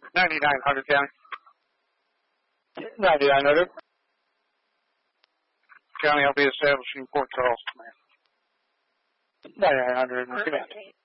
9900 County. 9900. County, I'll be establishing Port Charles command. 9900 command.